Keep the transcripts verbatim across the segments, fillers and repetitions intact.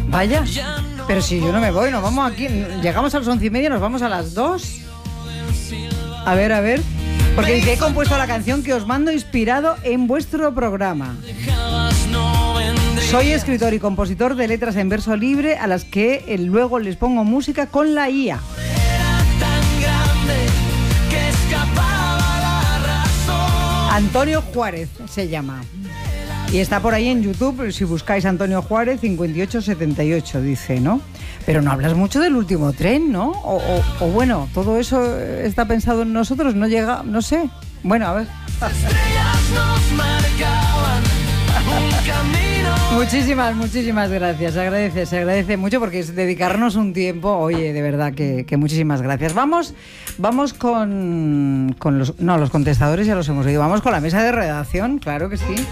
Vaya, pero si yo no me voy, nos vamos aquí, llegamos a las once y media, nos vamos a las dos. A ver, a ver, porque dice, he compuesto la canción que os mando inspirado en vuestro programa. Soy escritor y compositor de letras en verso libre a las que eh, luego les pongo música con la I A. Antonio Juárez se llama. Y está por ahí en YouTube, si buscáis Antonio Juárez, cincuenta y ocho setenta y ocho, dice, ¿no? Pero no hablas mucho del último tren, ¿no? O, o, o bueno, todo eso está pensado en nosotros, no llega, no sé. Bueno, a ver. Muchísimas, muchísimas gracias. Se agradece, se agradece mucho porque es dedicarnos un tiempo. Oye, de verdad que, que muchísimas gracias. Vamos, vamos con, con los, no, los contestadores ya los hemos oído. Vamos con la mesa de redacción, claro que sí.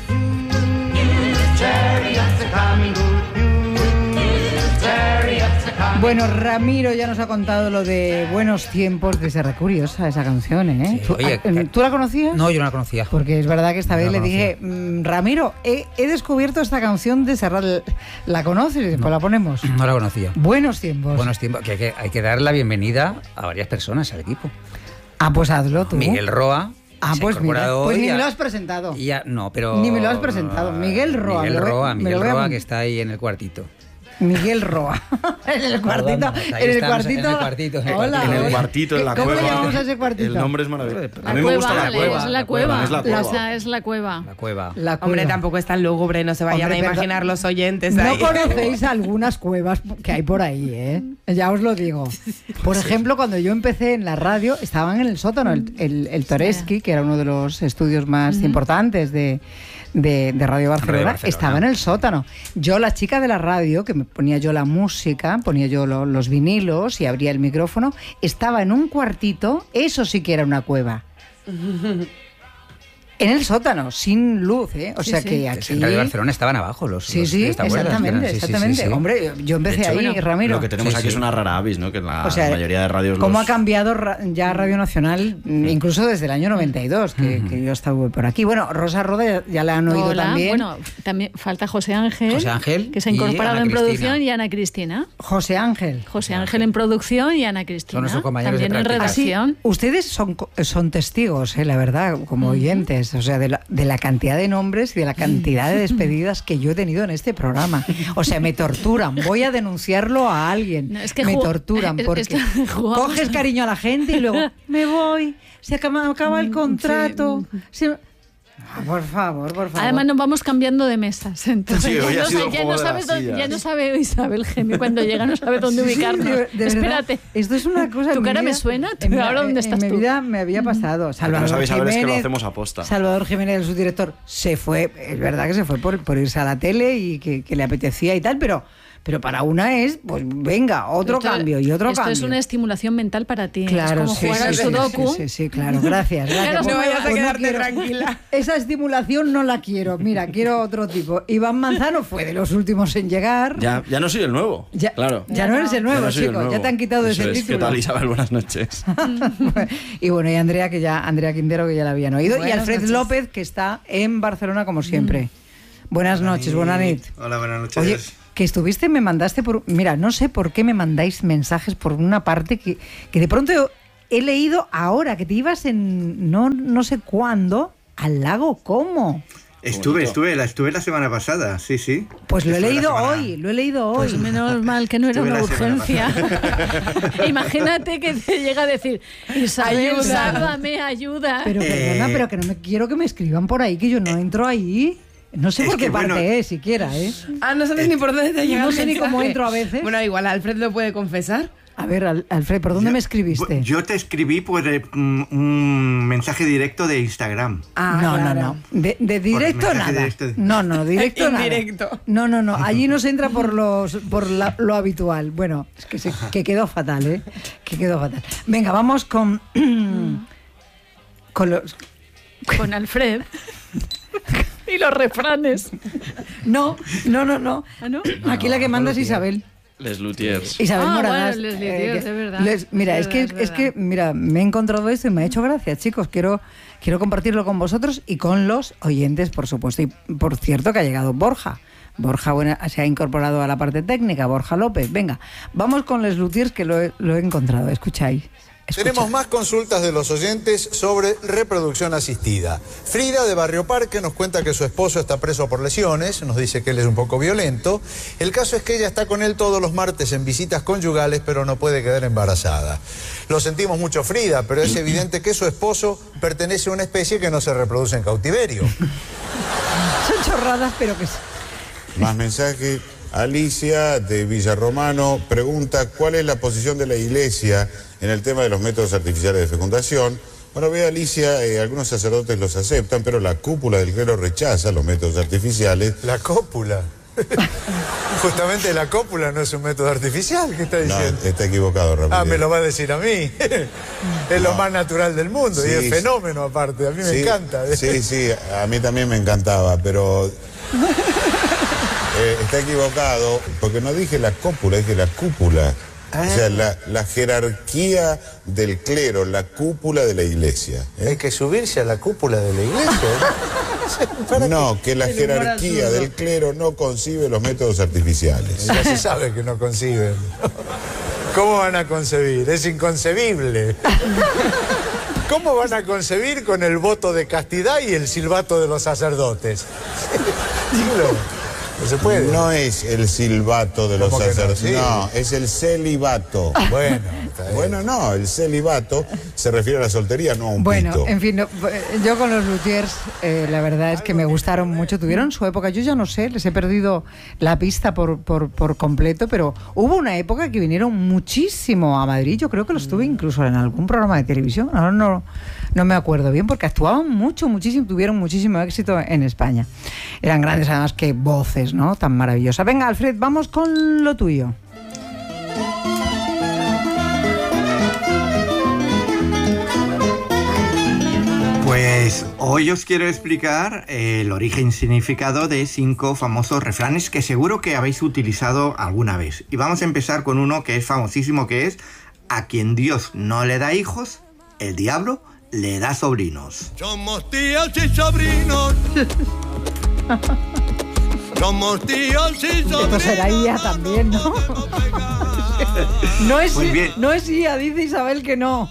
Bueno, Ramiro ya nos ha contado lo de Buenos Tiempos, que será curiosa esa canción, ¿eh? Sí, ¿Tú, oye, a, ¿Tú la conocías? No, yo no la conocía. Porque es verdad que esta vez no le conocía. dije, mmm, Ramiro, he, he descubierto esta canción de Serrat. ¿La conoces? Pues no, la ponemos. No la conocía. Buenos Tiempos. Buenos Tiempos, que hay, que hay que dar la bienvenida a varias personas al equipo. Ah, pues hazlo tú. Miguel Roa. Ah, pues mira, pues ni me lo has presentado. Ya, no, pero... Ni me lo has presentado. Miguel Roa. Miguel Roa, Miguel Roa, a... que está ahí en el cuartito. Miguel Roa. en el cuartito. Perdón, en, el cuartito. en el cuartito. En el Hola, cuartito. En el cuartito, en la ¿Cómo cueva. le llamamos a ese cuartito? El nombre es maravilloso. La A mí cueva, me gusta la vale, cueva. es la cueva. Es la cueva. Esa es la cueva. La cueva. La cueva. Hombre, tampoco es tan lúgubre, no se vayan Hombre, a imaginar perdón. los oyentes No ahí. conocéis algunas cuevas que hay por ahí, ¿eh? Ya os lo digo. Por ejemplo, cuando yo empecé en la radio, estaban en el sótano, el, el, el Toreski, que era uno de los estudios más uh-huh. importantes de, de, de Radio Barcelona, Radio Barcelona, estaba en el sótano. Yo, la chica de la radio, que me ponía yo la música, ponía yo lo, los vinilos y abría el micrófono, estaba en un cuartito, eso sí que era una cueva. En el sótano, sin luz, ¿eh? O sí, sea sí. que aquí... En Radio Barcelona estaban abajo los... Sí, los, sí, ¿te acuerdas? exactamente, Sí, sí, exactamente. sí, sí. Hombre, yo empecé De hecho, ahí, bueno, Ramiro. Lo que tenemos Sí, aquí sí. es una rara avis, ¿no? Que en la O sea, mayoría de radios ¿Cómo los... ha cambiado ra- ya Radio Nacional, mm, incluso desde el año noventa y dos, que, Ujú. que yo estaba por aquí? Bueno, Rosa Roda ya, ya la han oído Hola, también. bueno, también falta José Ángel, José Ángel que se ha y incorporado Ana en Cristina. producción, y Ana Cristina. José Ángel. José Ángel en producción y Ana Cristina. Son nuestros compañeros de también en prácticas. Así, redacción. ustedes son, co- son testigos, eh, la verdad, como oyentes, o sea, de la, de la cantidad de nombres y de la cantidad de despedidas que yo he tenido en este programa. O sea, me torturan. Voy a denunciarlo a alguien. No, es que me jug- torturan es- porque es que jugamos- coges cariño a la gente y luego me voy, se acaba, acaba el contrato. se- Ah, por favor, por favor. Además nos vamos cambiando de mesas. Entonces, Sí, hoy ya, ha no, sido sa- un ya juego no de sabes las dónde- sillas. ya no sabe Isabel Gemio cuando llega, no sabe dónde Sí, sí, ubicarnos. de- de verdad, Espérate. esto es una cosa. ¿Tu en mi cara me vida- suena? en mi- ¿Ahora dónde en- estás en tú? mi vida me había pasado. Lo que Salvador no sabéis saber es que lo Jiménez- hacemos aposta. Salvador Jiménez, el subdirector, se fue. Es verdad que se fue por, por irse a la tele y que, que le apetecía y tal, pero. Pero para una es, pues venga, otro Esto- cambio y otro esto cambio. es una estimulación mental para ti. Claro, es como sí, jugar sí, al sí, sudoku. sí, sí, sí, claro, gracias. gracias. Claro, Pues no vayas a pues quedarte quiero- tranquila. Esa estimulación no la quiero. Mira, quiero otro tipo. Iván Manzano fue de los últimos en llegar. Ya, ya no soy el nuevo. Ya, claro. ya no eres el nuevo, Ya no soy el chico. nuevo. Ya te han quitado Eso ese es. título. ¿Qué tal, Isabel? Buenas noches. Y bueno, y Andrea, que ya, Andrea Quintero, que ya la habían oído. Buenas y Alfred noches. López, que está en Barcelona como siempre. Buenas noches, buenas noches. Hola, buenas noches. Oye, que estuviste, me mandaste por... Mira, no sé por qué me mandáis mensajes por una parte que, que de pronto he leído ahora, que te ibas en no, no sé cuándo al lago Como. estuve, bonito. estuve, la, estuve la semana pasada, sí, sí. Pues lo he Estuve la leído semana- hoy, lo he leído hoy. Pues menos mal que no era Estuve una la semana urgencia. Imagínate que te llega a decir, Isabel, Ayuda. sálvame, ayuda. Pero perdona, Eh, pero que no me quiero que me escriban por ahí, que yo no entro ahí. No sé es por qué que, parte bueno, es, siquiera, ¿eh? Ah, no sabes ni por dónde te llega no el sé ni cómo mensaje. entro a veces. Bueno, igual Alfred lo puede confesar. A ver, Al- Alfred, ¿por dónde Yo- me escribiste? Yo te escribí por eh, mm, un mensaje directo de Instagram. Ah, no, claro. no, no. De, de directo mensaje nada. directo de- No, no, directo nada. Indirecto. No, no, no. Allí no se entra por los por la- lo habitual. Bueno, es que, se- que quedó fatal, ¿eh? Que quedó fatal. Venga, vamos con con los. Con Alfred. Y los refranes. No, no, no, no. ¿Ah, no? Aquí la que manda es Isabel. Les Luthiers. Isabel Ah, Moradas. bueno, Les Luthiers, que- es verdad. les- mira, Es es, que, verdad, es es que, verdad. mira, me he encontrado esto y me ha hecho gracia, chicos. Quiero, quiero compartirlo con vosotros y con los oyentes, por supuesto. Y por cierto que ha llegado Borja. Borja bueno, se ha incorporado a la parte técnica, Borja López. Venga, vamos con Les Luthiers, que lo he, lo he encontrado. Escucháis. Escucha. Tenemos más consultas de los oyentes sobre reproducción asistida. Frida de Barrio Parque nos cuenta que su esposo está preso por lesiones, nos dice que él es un poco violento. El caso es que ella está con él todos los martes en visitas conyugales, pero no puede quedar embarazada. Lo sentimos mucho, Frida, pero es evidente que su esposo pertenece a una especie que no se reproduce en cautiverio. Son chorradas, pero que sí. Más mensaje. Alicia de Villarromano pregunta cuál es la posición de la Iglesia en el tema de los métodos artificiales de fecundación. Bueno, ve Alicia, eh, algunos sacerdotes los aceptan, pero la cúpula del clero rechaza los métodos artificiales. La cópula. Justamente la cópula no es un método artificial, ¿qué está diciendo? No, está equivocado, Ramírez. Ah, me lo va a decir a mí. Es no. lo más natural del mundo, sí, y es fenómeno aparte, a mí sí, me encanta. Sí, sí, a mí también me encantaba, pero... Eh, está equivocado, porque no dije la cópula, dije la cúpula. Ah. O sea, la, la jerarquía del clero, la cúpula de la iglesia. ¿eh? Hay que subirse a la cúpula de la iglesia. ¿eh? No, que la jerarquía del clero no concibe los métodos artificiales. Ya se sabe que no conciben. ¿Cómo van a concebir? Es inconcebible. ¿Cómo van a concebir con el voto de castidad y el silbato de los sacerdotes? Dilo. No se puede. No es el silbato de los sacerdotes, no? Sí. No, es el celibato. Bueno, bueno, no, el celibato se refiere a la soltería, no a un bueno, pito. En fin, no, yo con los Luthiers, eh, la verdad es que me gustaron mucho. Tuvieron su época, yo ya no sé, les he perdido la pista por, por, por completo, pero hubo una época que vinieron muchísimo a Madrid. Yo creo que los tuve incluso en algún programa de televisión. Ahora no, no me acuerdo bien, porque actuaban mucho, muchísimo, tuvieron muchísimo éxito en España. Eran grandes, además, que voces, ¿no? Tan maravillosa. Venga, Alfred, vamos con lo tuyo. Pues hoy os quiero explicar eh, el origen y significado de cinco famosos refranes que seguro que habéis utilizado alguna vez. Y vamos a empezar con uno que es famosísimo, que es: a quien Dios no le da hijos, el diablo le da sobrinos. Somos tíos y sobrinos. Somos tíos y sobrinos. Esto será I A también, ¿no? No es, no es I A, dice Isabel que no.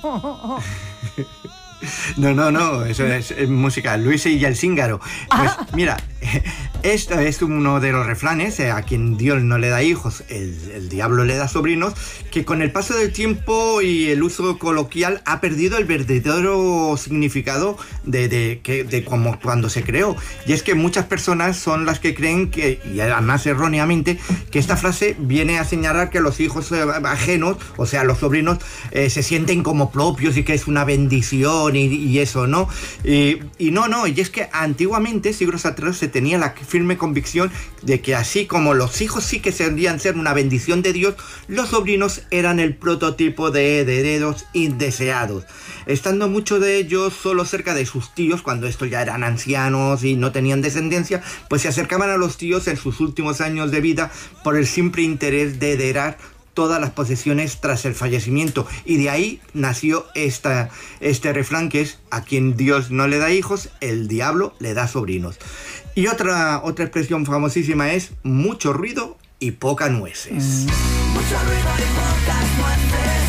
No, no, no, eso es, es música. Luis y el Cíngaro. Pues mira, esto es uno de los refranes: eh, a quien Dios no le da hijos, el, el diablo le da sobrinos, que con el paso del tiempo y el uso coloquial ha perdido el verdadero significado de, de, de, de como cuando se creó. Y es que muchas personas son las que creen que, y además erróneamente, que esta frase viene a señalar que los hijos ajenos, o sea, los sobrinos, eh, se sienten como propios y que es una bendición y, y eso, ¿no? Y, y no, no, y es que antiguamente, siglos atrás, se tenía la firme convicción de que así como los hijos sí que solían ser una bendición de Dios, los sobrinos eran el prototipo de herederos indeseados, estando muchos de ellos solo cerca de sus tíos cuando estos ya eran ancianos y no tenían descendencia, pues se acercaban a los tíos en sus últimos años de vida por el simple interés de heredar todas las posesiones tras el fallecimiento. Y de ahí nació esta, este refrán que es: a quien Dios no le da hijos, el diablo le da sobrinos. Y otra, otra expresión famosísima es: mucho ruido y pocas nueces. Mm. Mucho ruido y pocas nueces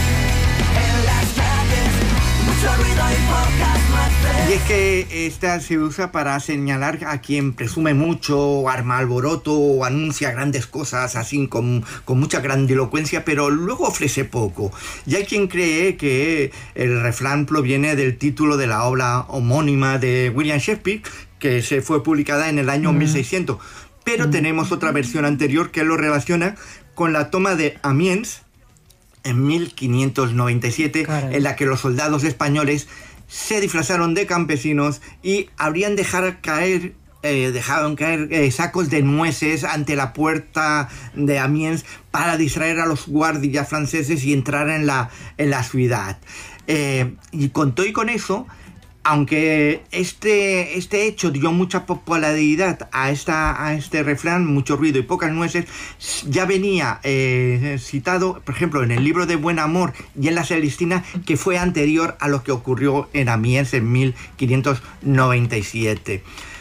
en las calles. Mucho ruido y pocas nueces. Y es que esta se usa para señalar a quien presume mucho, o arma alboroto, o anuncia grandes cosas así con, con mucha grandilocuencia, pero luego ofrece poco. Y hay quien cree que el refrán proviene del título de la obra homónima de William Shakespeare, que se fue publicada en el año mm. mil seiscientos. Pero mm. tenemos otra versión anterior que lo relaciona con la toma de Amiens en mil quinientos noventa y siete, Caray. En la que los soldados españoles se disfrazaron de campesinos y habrían dejado caer, eh, dejaron caer eh, sacos de nueces ante la puerta de Amiens para distraer a los guardias franceses y entrar en la, en la ciudad. Eh, y con todo y con eso, aunque este, este hecho dio mucha popularidad a, esta, a este refrán, mucho ruido y pocas nueces, ya venía eh, citado, por ejemplo, en el libro de Buen Amor y en la Celestina, que fue anterior a lo que ocurrió en Amiens en mil quinientos noventa y siete.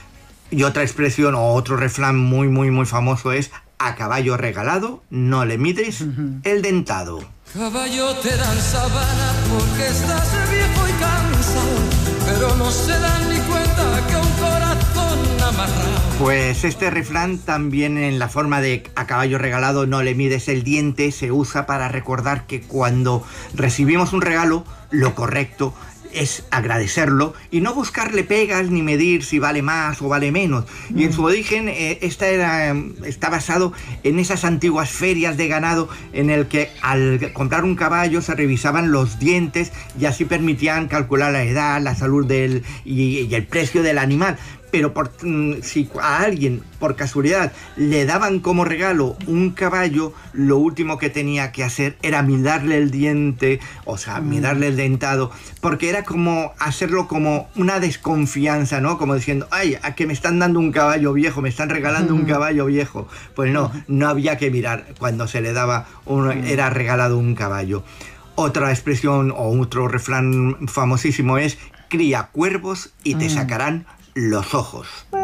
Y otra expresión o otro refrán muy, muy, muy famoso es: a caballo regalado no le mides uh-huh. el dentado. Caballo te dan sabana porque estás viejo y cansado, pero no se dan ni cuenta que un corazón amarrado. Pues este refrán también, en la forma de a caballo regalado no le mides el diente, se usa para recordar que cuando recibimos un regalo, lo correcto es agradecerlo y no buscarle pegas ni medir si vale más o vale menos. Y en su origen eh, esta era, está basado en esas antiguas ferias de ganado en el que al comprar un caballo se revisaban los dientes y así permitían calcular la edad, la salud del, y, y el precio del animal. Pero por, si a alguien por casualidad le daban como regalo un caballo, lo último que tenía que hacer era mirarle el diente, o sea, mirarle el dentado, porque era como hacerlo como una desconfianza, ¿no? Como diciendo, ay, a que me están dando un caballo viejo, me están regalando un caballo viejo. Pues no, no había que mirar cuando se le daba, un, era regalado un caballo. Otra expresión o otro refrán famosísimo es: cría cuervos y te sacarán los ojos.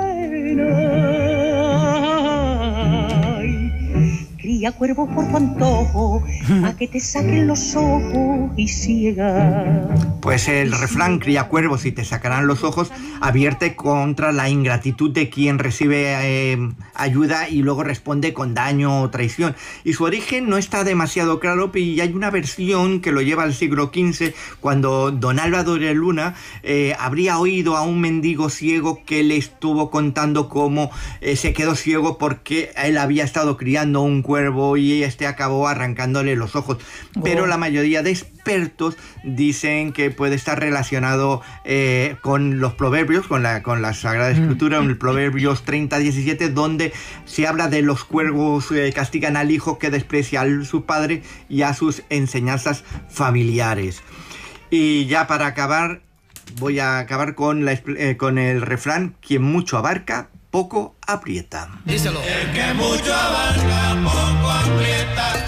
Cría cuervo por tu antojo, a que te saquen los ojos y ciega. Pues el refrán cría cuervos y te sacarán los ojos advierte contra la ingratitud de quien recibe eh, ayuda y luego responde con daño o traición. Y su origen no está demasiado claro, y hay una versión que lo lleva al siglo quince, cuando don Álvaro de Luna eh, habría oído a un mendigo ciego que le estuvo contando cómo eh, se quedó ciego porque él había estado criando un cuervo y este acabó arrancándole los ojos. Pero oh. la mayoría de expertos dicen que puede estar relacionado eh, con los proverbios, con la, con la Sagrada Escritura, en el Proverbios treinta diecisiete, donde se habla de los cuervos eh, castigan al hijo que desprecia a su padre y a sus enseñanzas familiares. Y ya para acabar, voy a acabar con, la, eh, con el refrán: quien mucho abarca, poco aprieta. Díselo. El que mucho abarca, poco aprieta.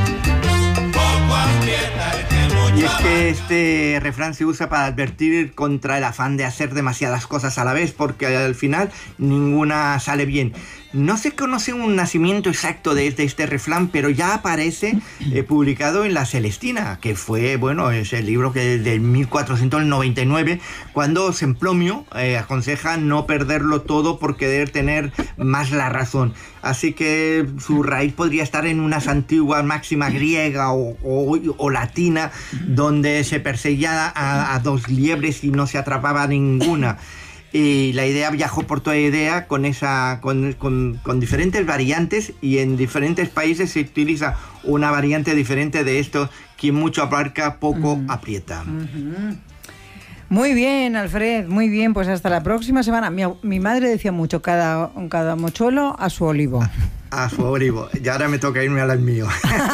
Poco aprieta, el que mucho Y es que este refrán se usa para advertir contra el afán de hacer demasiadas cosas a la vez, porque al final ninguna sale bien. No se conoce un nacimiento exacto de este, este refrán, pero ya aparece eh, publicado en La Celestina, que fue, bueno, es el libro que de mil cuatrocientos noventa y nueve, cuando Sempronius eh, aconseja no perderlo todo por querer tener más la razón. Así que su raíz podría estar en unas antiguas máximas griega o, o, o latina, donde se perseguía a, a dos liebres y no se atrapaba ninguna. Y la idea viajó por toda idea con, esa, con, con, con diferentes variantes, y en diferentes países se utiliza una variante diferente de esto: quien mucho abarca, poco mm. aprieta. Uh-huh. Muy bien, Alfred, muy bien. Pues hasta la próxima semana. Mi, mi madre decía mucho: cada, cada mochuelo a su olivo. A su olivo. Y ahora me toca irme al mío.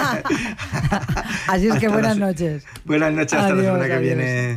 Así es que buenas la, noches. Buenas noches, hasta adiós, la semana que adiós. viene.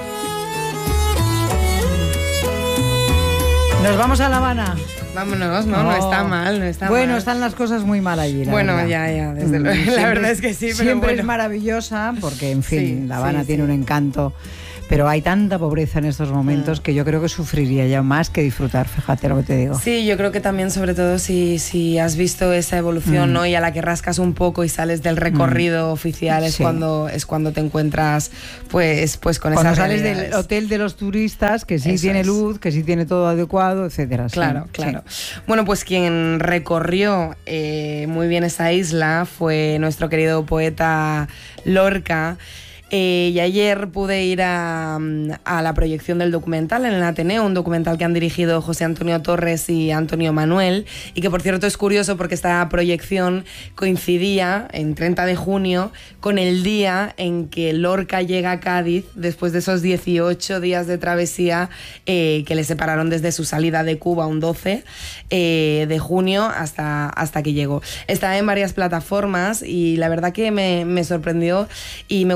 Nos vamos a La Habana. Vámonos, no, no, no está mal, no está bueno, mal. están las cosas muy mal allí, la Bueno, verdad. ya, ya, desde luego. Siempre, la verdad es que sí, pero siempre bueno. es maravillosa, porque, en fin, Sí, La Habana sí, tiene sí. un encanto. Pero hay tanta pobreza en estos momentos que yo creo que sufriría ya más que disfrutar, fíjate lo que te digo. Sí, yo creo que también, sobre todo, si, si has visto esa evolución, Mm. ¿no? Y a la que rascas un poco y sales del recorrido Mm. oficial, es, Sí. cuando, es cuando te encuentras pues, pues con Cuando esas sales realidades. del hotel de los turistas, que sí Eso tiene es. luz, que sí tiene todo adecuado, etcétera. Sí, Claro, sí. claro. Bueno, pues quien recorrió eh, muy bien esa isla fue nuestro querido poeta Lorca. Eh, y ayer pude ir a, a la proyección del documental en el Ateneo, un documental que han dirigido José Antonio Torres y Antonio Manuel, y que, por cierto, es curioso porque esta proyección coincidía en treinta de junio con el día en que Lorca llega a Cádiz después de esos dieciocho días de travesía eh, que le separaron desde su salida de Cuba un doce eh, de junio hasta, hasta que llegó. Está en varias plataformas y la verdad que me, me sorprendió y me gustó mucho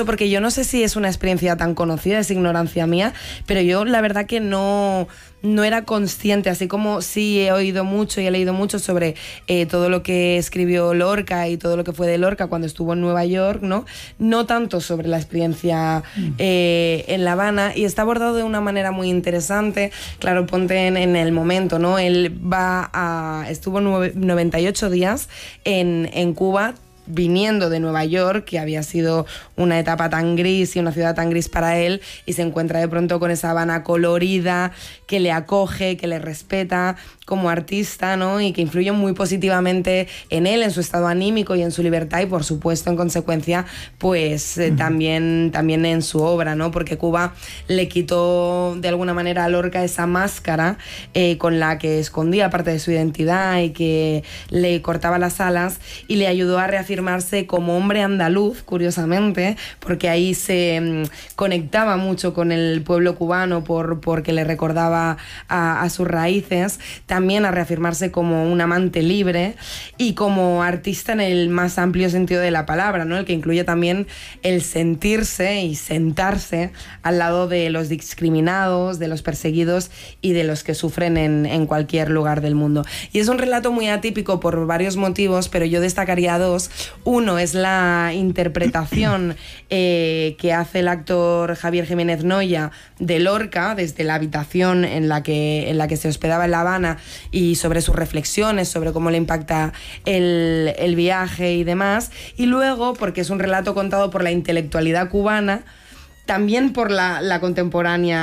mucho porque yo no sé si es una experiencia tan conocida, es ignorancia mía, pero yo la verdad que no... no era consciente, así como sí he oído mucho y he leído mucho sobre eh, todo lo que escribió Lorca y todo lo que fue de Lorca cuando estuvo en Nueva York, ¿no? No tanto sobre la experiencia eh, en La Habana, y está abordado de una manera muy interesante. Claro, ponte en, en el momento, ¿no? Él va a... estuvo nueve, noventa y ocho días en, en Cuba, viniendo de Nueva York, que había sido una etapa tan gris y una ciudad tan gris para él, y se encuentra de pronto con esa Habana colorida que le acoge, que le respeta como artista, ¿no? Y que influye muy positivamente en él, en su estado anímico y en su libertad, y por supuesto en consecuencia pues eh, uh-huh. también, también en su obra, ¿no? Porque Cuba le quitó de alguna manera a Lorca esa máscara eh, con la que escondía parte de su identidad y que le cortaba las alas, y le ayudó a reafirmarse como hombre andaluz, curiosamente, porque ahí se mmm, conectaba mucho con el pueblo cubano por, porque le recordaba a, a sus raíces, también a reafirmarse como un amante libre y como artista en el más amplio sentido de la palabra, ¿no? El que incluye también el sentirse y sentarse al lado de los discriminados, de los perseguidos y de los que sufren en, en cualquier lugar del mundo. Y es un relato muy atípico por varios motivos, pero yo destacaría dos. Uno es la interpretación eh, que hace el actor Javier Jiménez Noya de Lorca desde la habitación en la que, en la que se hospedaba en La Habana, y sobre sus reflexiones, sobre cómo le impacta el, el viaje y demás. Y luego, porque es un relato contado por la intelectualidad cubana, también por la, la contemporánea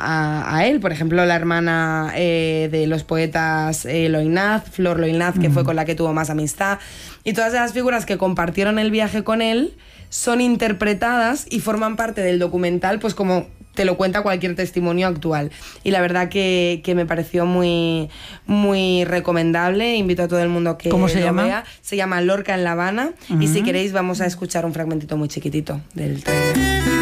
a, a él, por ejemplo, la hermana eh, de los poetas eh, Loynaz, Flor Loynaz, que uh-huh. fue con la que tuvo más amistad, y todas esas figuras que compartieron el viaje con él son interpretadas y forman parte del documental, pues como te lo cuenta cualquier testimonio actual. Y la verdad que, que me pareció muy, muy recomendable. Invito a todo el mundo que ¿Cómo se lo llama? vea. Se llama Lorca en La Habana. Uh-huh. Y si queréis vamos a escuchar un fragmentito muy chiquitito del trailer.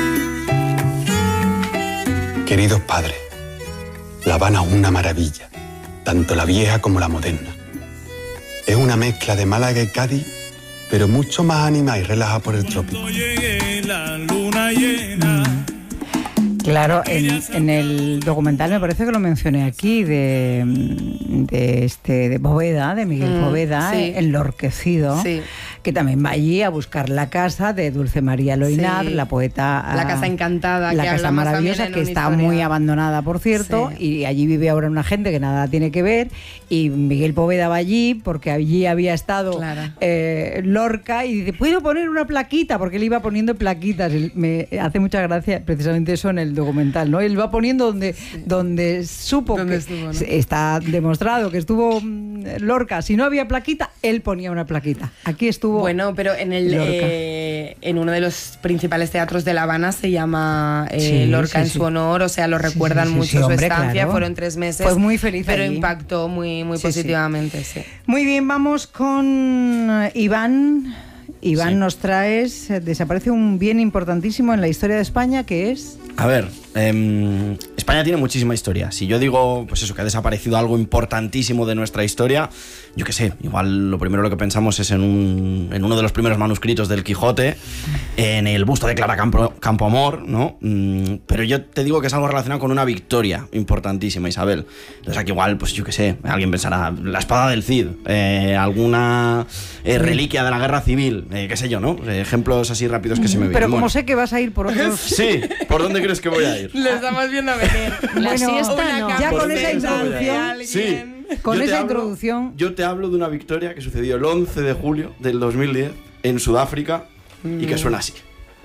Queridos padres, La Habana es una maravilla, tanto la vieja como la moderna. Es una mezcla de Málaga y Cádiz, pero mucho más ánima y relajada por el trópico. La luna llena. Claro, en, en el documental me parece que lo mencioné aquí, de, de, este, de Poveda, de Miguel mm, Poveda, sí. Enlorquecido, sí. que también va allí a buscar la casa de Dulce María Loynaz, sí. la poeta... La casa encantada. La que casa maravillosa, que está historia. muy abandonada, por cierto, sí. y allí vive ahora una gente que nada tiene que ver, y Miguel Poveda va allí porque allí había estado claro. eh, Lorca, y dice, ¿puedo poner una plaquita? Porque él iba poniendo plaquitas. Me hace mucha gracia precisamente eso en el documental, ¿no? Él va poniendo donde, sí. donde supo ¿Dónde que estuvo, ¿no? está demostrado que estuvo Lorca. Si no había plaquita, él ponía una plaquita. Aquí estuvo. Bueno, pero en el eh, en uno de los principales teatros de La Habana se llama eh, sí, Lorca sí, en sí. su honor, o sea, lo recuerdan sí, sí, sí, mucho sí, hombre, su estancia, claro. fueron tres meses. Fue muy feliz pero allí. impactó muy, muy sí, positivamente, sí. sí. Muy bien, vamos con Iván. Iván, sí. nos traes, desaparece un bien importantísimo en la historia de España, que es... A ver, eh, España tiene muchísima historia. Si yo digo, pues eso, que ha desaparecido algo importantísimo de nuestra historia, yo qué sé, igual lo primero lo que pensamos es en, un, en uno de los primeros manuscritos del Quijote, en el busto de Clara Campo, Campoamor, ¿no? Mm, pero yo te digo que es algo relacionado con una victoria importantísima, Isabel. Entonces aquí igual, pues yo qué sé, alguien pensará, la espada del Cid, eh, alguna eh, reliquia de la guerra civil, eh, qué sé yo, ¿no? Eh, ejemplos así rápidos que se me vienen. Pero como bueno. sé que vas a ir por otros... Sí, ¿por dónde crees que voy a ir? Lo estamos viendo venir. La bueno, siesta no. Ya con esa introducción... Sí. Con yo esa hablo, introducción... Yo te hablo de una victoria que sucedió el once de julio del dos mil diez en Sudáfrica mm. y que suena así.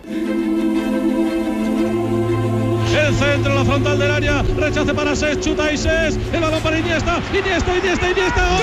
El centro, la frontal del área, rechace para Ses, chuta y Ses, el balón para Iniesta, Iniesta, Iniesta, Iniesta, ¡gol!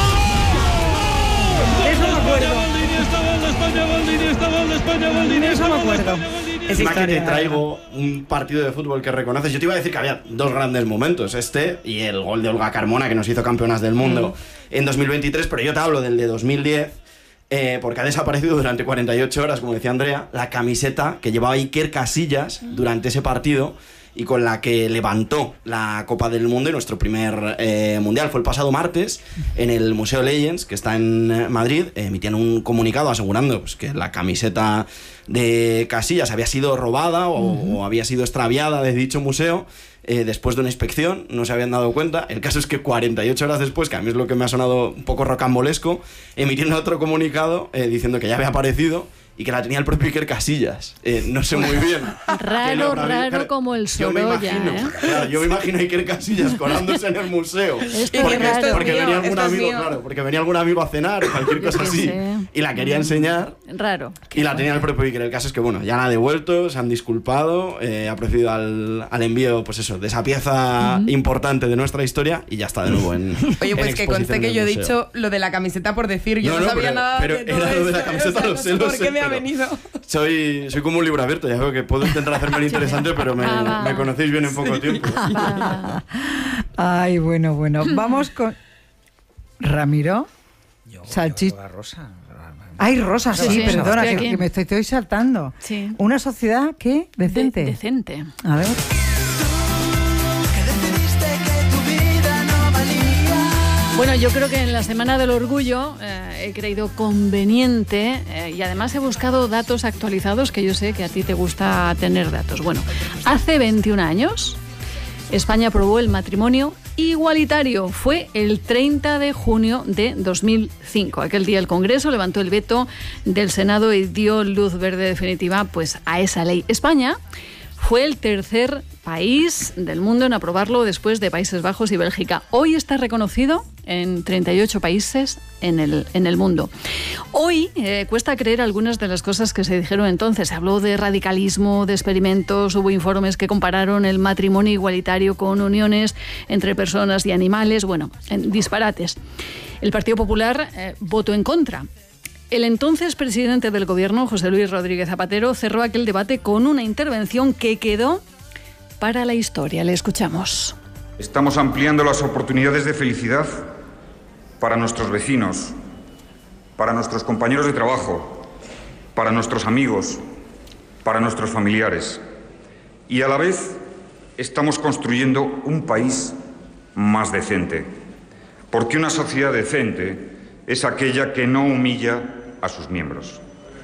Eso me acuerdo. Gol de Iniesta, gol de España, gol de Iniesta, gol de España, gol de Iniesta. Eso me acuerdo. Es que te traigo un partido de fútbol que reconoces. Yo te iba a decir que había dos grandes momentos, este y el gol de Olga Carmona, que nos hizo campeonas del mundo mm. en dos mil veintitrés, pero yo te hablo del de dos mil diez, eh, porque ha desaparecido durante cuarenta y ocho horas, como decía Andrea, la camiseta que llevaba Iker Casillas durante ese partido, y con la que levantó la Copa del Mundo y nuestro primer eh, Mundial. Fue el pasado martes en el Museo Legends, que está en Madrid, eh, emitían un comunicado asegurando pues, que la camiseta de Casillas había sido robada o, uh-huh. o había sido extraviada de dicho museo. Eh, después de una inspección, no se habían dado cuenta. El caso es que cuarenta y ocho horas después, que a mí es lo que me ha sonado un poco rocambolesco, emitieron otro comunicado eh, diciendo que ya había aparecido y que la tenía el propio Iker Casillas. Eh, no sé muy bien. Raro, raro como el Sorolla, yo me imagino, ¿eh? Claro, yo me imagino a Iker Casillas colándose en el museo. Esto porque, es raro. porque venía mío, algún esto es amigo, mío. claro, porque venía algún amigo a cenar o cualquier cosa así. sé. Y la quería enseñar. Raro. Y la tenía el propio Iker. El caso es que, bueno, ya la ha devuelto, se han disculpado, eh, ha procedido al, al envío, pues eso, de esa pieza uh-huh. importante de nuestra historia y ya está de nuevo en Oye, pues en que exposición conste en que el yo he museo. dicho lo de la camiseta por decir, yo no, No, no, sabía pero- nada pero de todo era lo de la esto, camiseta, o sea, lo no sé, lo por sé, qué me ha pero- venido. Soy, soy como un libro abierto, ya veo que puedo intentar hacerme lo interesante, pero me, Ah, va. me conocéis bien en poco tiempo. Ay, bueno, bueno. Vamos con... Ramiro. Yo, Salchi- yo, la Rosa. Ay, Rosa, sí, Sí, perdona, estoy que, aquí. que me estoy, estoy saltando. Sí. Una sociedad, ¿qué? Decente. De- decente. A ver. Bueno, yo creo que en la Semana del Orgullo eh, he creído conveniente eh, y además he buscado datos actualizados, que yo sé que a ti te gusta tener datos. Bueno, hace veintiún años España aprobó el matrimonio igualitario. Fue el treinta de junio de dos mil cinco. Aquel día el Congreso levantó el veto del Senado y dio luz verde definitiva pues, a esa ley. España fue el tercer país del mundo en aprobarlo después de Países Bajos y Bélgica. Hoy está reconocido en treinta y ocho países en el, en el mundo. Hoy eh, cuesta creer algunas de las cosas que se dijeron entonces. Se habló de radicalismo, de experimentos, hubo informes que compararon el matrimonio igualitario con uniones entre personas y animales, bueno, en disparates. El Partido Popular eh, votó en contra. El entonces presidente del gobierno, José Luis Rodríguez Zapatero, cerró aquel debate con una intervención que quedó para la historia. Le escuchamos. Estamos ampliando las oportunidades de felicidad para nuestros vecinos, para nuestros compañeros de trabajo, para nuestros amigos, para nuestros familiares. Y a la vez estamos construyendo un país más decente. Porque una sociedad decente es aquella que no humilla a sus miembros.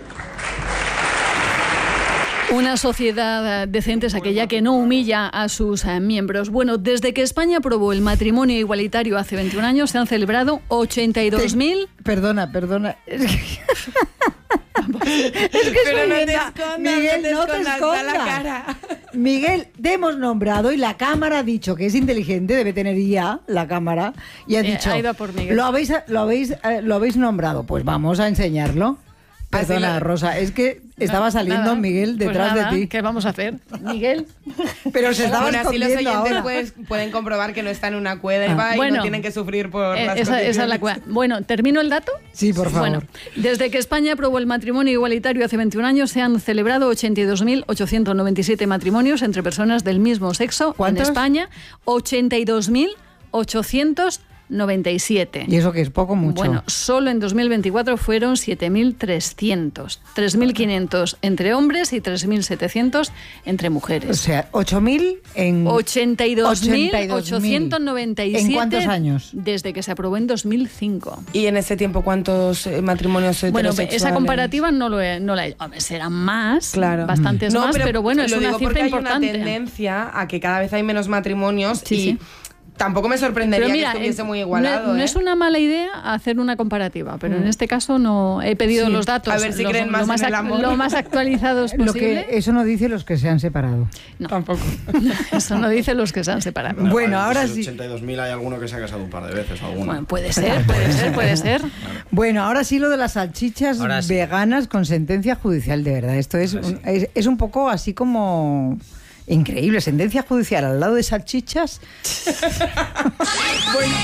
Una sociedad decente es aquella que no humilla a sus eh, miembros. Bueno, desde que España aprobó el matrimonio igualitario hace veintiún años, se han celebrado ochenta y dos mil... Perdona, perdona. Es que, es que Pero soy no te linda. escondas, Miguel, no te no te escondas, da la escondas. cara. Miguel, te hemos nombrado y la cámara ha dicho que es inteligente, debe tener I A la cámara, y ha Eh, dicho, ha ido a por Miguel. lo habéis, lo, habéis, eh, lo habéis nombrado, pues vamos a enseñarlo. Perdona, Así lo- Rosa, es que estaba saliendo Nada, Miguel pues detrás nada, de ti. ¿Qué vamos a hacer? Miguel. Pero se estaba Bueno, así los escondiendo oyentes ahora. pues, pueden comprobar que no está en una cueva Ah. y Bueno. no tienen que sufrir por Eh, las esa, esa es la condiciones. cua- Bueno, ¿termino el dato? Sí, por favor. Bueno, desde que España aprobó el matrimonio igualitario hace veintiún años, se han celebrado ochenta y dos mil ochocientos noventa y siete matrimonios entre personas del mismo sexo ¿Cuántos? en España. ochenta y dos mil ochocientos noventa y siete. Y eso que es poco o mucho. Bueno, solo en dos mil veinticuatro fueron siete mil trescientos. tres mil quinientos entre hombres y tres mil setecientos entre mujeres. O sea, ocho mil en... ochenta y dos mil ochocientos noventa y siete. ¿En cuántos años? Desde que se aprobó en dos mil cinco. ¿Y en ese tiempo cuántos eh, matrimonios Bueno, heterosexuales? esa comparativa no, lo he, no la he... Hombre, serán más, Claro. bastantes No, más, pero, bueno, es lo una digo cifra porque importante. hay una tendencia a que cada vez hay menos matrimonios Sí, y sí. tampoco me sorprendería Pero mira, que estuviese eh, muy igualado. no, no ¿eh? es una mala idea hacer una comparativa, pero en Mm. este caso no he pedido Sí. los datos. A ver si los- creen más lo, más en el ac- amor. lo más actualizados Lo posible. que eso no dice los que se han separado. No. Tampoco. Eso no dice los que se han separado. Bueno, Vale, ahora pues sí. ochenta y dos mil hay alguno que se ha casado un par de veces, alguno. Bueno, puede ser, puede ser, puede ser. Bueno, ahora sí lo de las salchichas Ahora sí. veganas con sentencia judicial, de verdad. Esto es, un, es, es un poco así como increíble. Sentencia judicial al lado de salchichas. Bueno.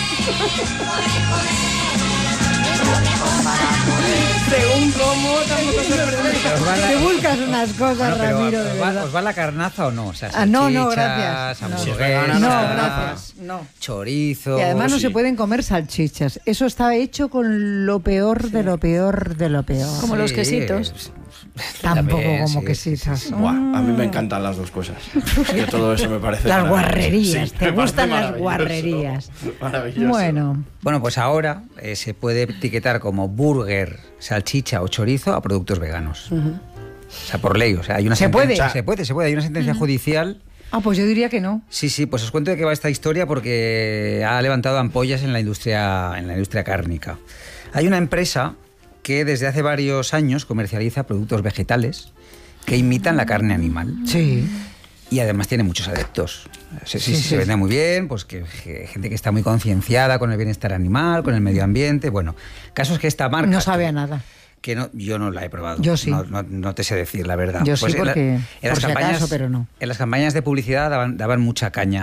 Según cómo, tampoco sorprende. Os va la- Te buscas unas cosas, Bueno, pero Ramiro, de ¿os va, verdad. ¿os va la carnaza o no? O sea, Ah, no, no, salchichas, gracias. No. hamburguesa, No, gracias. No. chorizo. Y además no sí. se pueden comer salchichas. Eso está hecho con lo peor de lo peor de lo peor. Como los Sí, quesitos. Tampoco También, como sí, quesitas. sí, sí. Buah, a mí me encantan las dos cosas. Es que todo eso me parece Las maravilloso. guarrerías, Sí, te me parece gustan las maravilloso. guarrerías. Maravilloso. Bueno, Bueno, pues ahora eh, se puede etiquetar como burger, salchicha o chorizo a productos veganos. O sea, por ley. O sea, hay una ¿Se sentencia- puede? Se puede, se puede. Hay una sentencia judicial. ah, pues yo diría que no. Sí, sí, pues os cuento de qué va esta historia porque ha levantado ampollas en la industria, en la industria cárnica. Hay una empresa que desde hace varios años comercializa productos vegetales que imitan la carne animal. Sí. Y además tiene muchos adeptos. Sí, sí, Sí, se sí. vende muy bien, pues que, que gente que está muy concienciada con el bienestar animal, con el medio ambiente. Bueno, caso es que esta marca... No sabe a nada. Que no, yo no la he probado. Yo sí. No, no- no te sé decir la verdad. Yo sí, en la- porque en las por si campañas, acaso, pero no. En las campañas de publicidad daban, daban mucha caña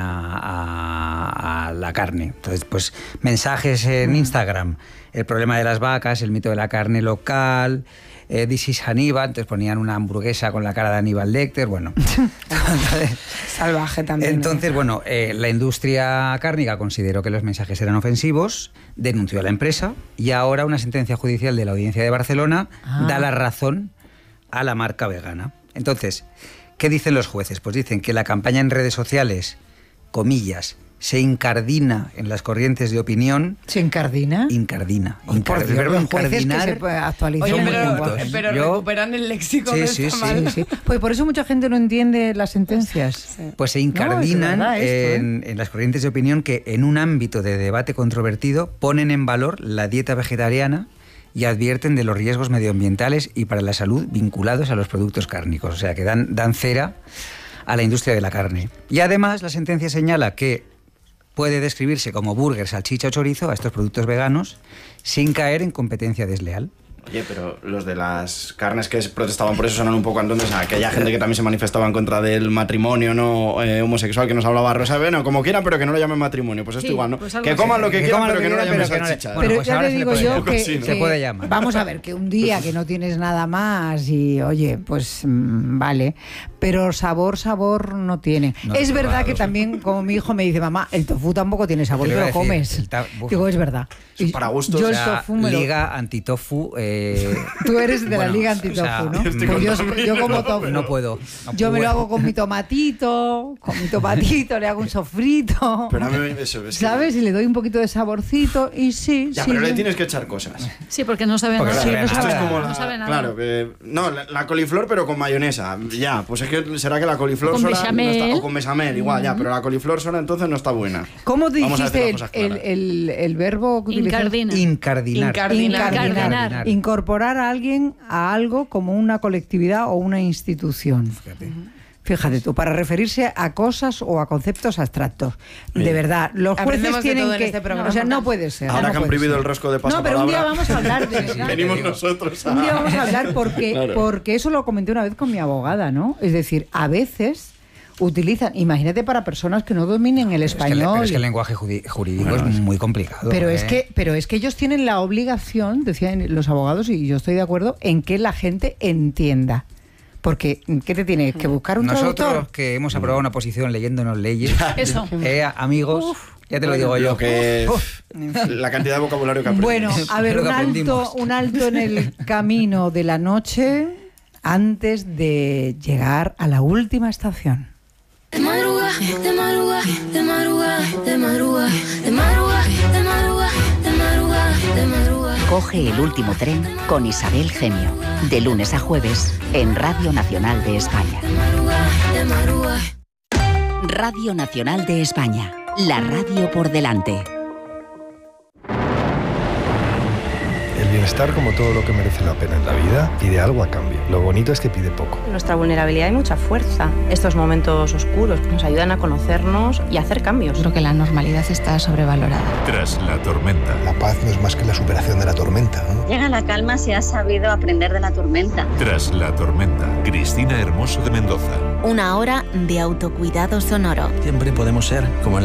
a, a la carne. Entonces, pues mensajes en Instagram, el problema de las vacas, el mito de la carne local, eh, This is Hannibal, entonces ponían una hamburguesa con la cara de Aníbal Lecter, bueno. Entonces, Salvaje también. entonces, bueno, eh, la industria cárnica consideró que los mensajes eran ofensivos, denunció a la empresa y ahora una sentencia judicial de la Audiencia de Barcelona Ah. da la razón a la marca vegana. Entonces, ¿qué dicen los jueces? Pues dicen que la campaña en redes sociales, comillas, se incardina en las corrientes de opinión. ¿Se incardina? Incardina. Ay, por Incar- el Dios, verbo los jueces que incardinar. se puede actualizar. Oye, Son muy pero, cultos. pero Yo- recuperan el léxico Sí, de sí, esta sí, mal. Sí, sí. Pues por eso mucha gente no entiende las sentencias. Pues se No, es incardinan verdad esto, ¿eh? en, en las corrientes de opinión que en un ámbito de debate controvertido ponen en valor la dieta vegetariana y advierten de los riesgos medioambientales y para la salud vinculados a los productos cárnicos. O sea, que dan, dan cera a la industria de la carne. Y además la sentencia señala que puede describirse como burger, salchicha o chorizo a estos productos veganos sin caer en competencia desleal. Oye, pero los de las carnes que protestaban por eso sonan un poco entonces a aquella gente que también se manifestaba en contra del matrimonio no eh, homosexual que nos hablaba Rosa. Bueno, como quieran, pero que no lo llamen matrimonio. Pues esto Sí, igual, ¿no? pues algo que así. coman lo que, Que quieran, coman pero lo que no lo que llamen quieran, pero que no- salchicha. Bueno, Pero pues ya ahora te se le digo puede yo llamar. que, Sí, ¿no? Se que- puede llamar. Vamos a ver, que un día que no tienes nada más y, oye, pues mm, vale. Pero sabor, sabor no tiene. No, es no, verdad claro. que también, como mi hijo me dice, mamá, el tofu tampoco tiene sabor, Te te lo lo iba a decir, comes. el ta- uf. Digo, es verdad. Son Y para gustos. Yo O el sea, tofu me lo- liga antitofu. Eh, Tú eres de la bueno, liga o antitofu, sea, ¿no? estoy Pues yo, contando. yo como tofu. no puedo. no Yo me lo puedo. hago con mi tomatito, con mi tomatito, le hago un sofrito. Pero a mí eso es que- ¿Sabes? Y le doy un poquito de saborcito y sí, Ya, sí. pero le sí. tienes que echar cosas. Sí, porque no sabe Porque nada. no Sí, sabe no nada. sabe Esto es nada. como No la, sabe nada. claro, que no, la, la coliflor pero con mayonesa. Ya, pues es que será que la coliflor Con sola no bechamel. está, o con bechamel igual, ya, pero la coliflor sola entonces no está buena. ¿Cómo te Vamos a decir dijiste las el, cosas el, claras. el, el verbo que utilizas? Incardina. Incardinar. Incardinar. Incardinar. Incorporar a alguien a algo como una colectividad o una institución. Fíjate. Fíjate tú, para referirse a cosas o a conceptos abstractos. De verdad, los jueces Aprendemos de tienen todo en que... este programa. O sea, no puede ser. Ahora no que han puede prohibido ser. el rosco de No, pero un día pasapalabra. vamos a hablar de verdad. Venimos nosotros a... Un día vamos a hablar porque, Claro. porque eso lo comenté una vez con mi abogada, ¿no? Es decir, a veces utilizan, imagínate para personas que no dominen el Es que el- español. pero es que el lenguaje judi- jurídico Bueno, es es- muy complicado. Pero ¿eh? es que, pero es que ellos tienen la obligación, decían los abogados, y yo estoy de acuerdo, en que la gente entienda. Porque, ¿qué te tiene que buscar un Nosotros traductor? que hemos aprobado una posición leyéndonos leyes, Eso. eh, amigos, ya te lo digo yo. Lo que, Uf. la cantidad de vocabulario que aprendes. Bueno, a ver, Lo un que alto, aprendimos. un alto en el camino de la noche antes de llegar a la última estación. De madruga, de madruga, de madruga, de madruga, de madruga, de madruga, de madruga, de madruga. Coge el último tren con Isabel Gemio, de lunes a jueves en Radio Nacional de España. De madruga, de madruga. Radio Nacional de España, la radio por delante. El bienestar, como todo lo que merece la pena en la vida, pide algo a cambio. Lo bonito es que pide poco. En nuestra vulnerabilidad hay mucha fuerza. Estos momentos oscuros nos ayudan a conocernos y a hacer cambios. Creo que la normalidad está sobrevalorada. Tras la tormenta. La paz no es más que la superación de la tormenta, ¿no? Llega la calma si has sabido aprender de la tormenta. Tras la tormenta. Cristina Hermoso de Mendoza. Una hora de autocuidado sonoro. Siempre podemos ser como en la